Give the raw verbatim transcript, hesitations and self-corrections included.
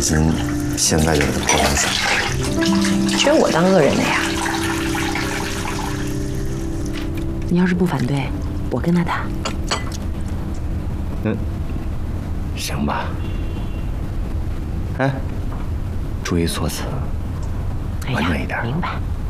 金现在就给他抛冷水。 缺我当恶人的呀？你要是不反对，我跟他谈。 嗯，行吧。哎，注意措辞， 哎呀， 婉转一点。 明白。